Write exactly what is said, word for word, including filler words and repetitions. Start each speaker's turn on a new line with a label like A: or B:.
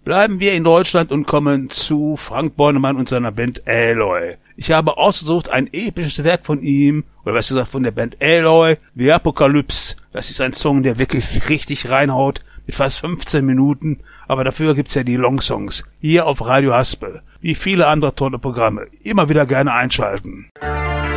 A: Bleiben wir in Deutschland und kommen zu Frank Bornemann und seiner Band Aloy. Ich habe ausgesucht ein episches Werk von ihm, oder was gesagt von der Band Aloy, The Apocalypse. Das ist ein Song, der wirklich richtig reinhaut, mit fast fünfzehn Minuten, aber dafür gibt's ja die Longsongs, hier auf Radio Haspel, wie viele andere tolle Programme. Immer wieder gerne einschalten.